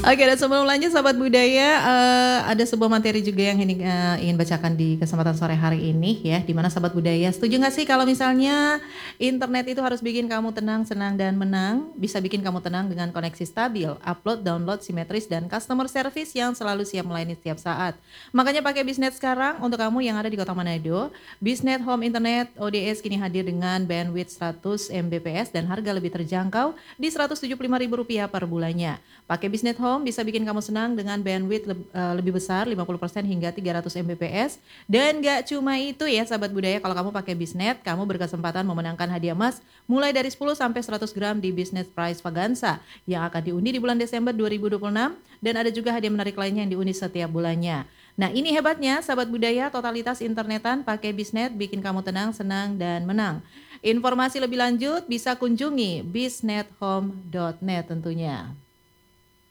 Oke, dan sebelum lanjut Sobat Budaya, ada sebuah materi juga yang ini ingin bacakan di kesempatan sore hari ini ya, di mana Sobat Budaya setuju nggak sih kalau misalnya internet itu harus bikin kamu tenang, senang, dan menang? Bisa bikin kamu tenang dengan koneksi stabil, upload, download, simetris, dan customer service yang selalu siap melayani setiap saat. Makanya pakai Bisnet sekarang untuk kamu yang ada di Kota Manado. Bisnet Home Internet ODS kini hadir dengan bandwidth 100 Mbps dan harga lebih terjangkau di Rp175.000 per bulannya. Pakai Bisnet Home bisa bikin kamu senang dengan bandwidth lebih besar 50% hingga 300 Mbps. Dan gak cuma itu ya Sahabat Budaya, kalau kamu pakai Bisnet, kamu berkesempatan memenangkan hadiah emas mulai dari 10 sampai 100 gram di Bisnet Prize Vaganza yang akan diundi di bulan Desember 2026, dan ada juga hadiah menarik lainnya yang diundi setiap bulannya. Nah, ini hebatnya Sahabat Budaya, totalitas internetan pakai Bisnet bikin kamu tenang, senang, dan menang. Informasi lebih lanjut bisa kunjungi bisnethome.net tentunya.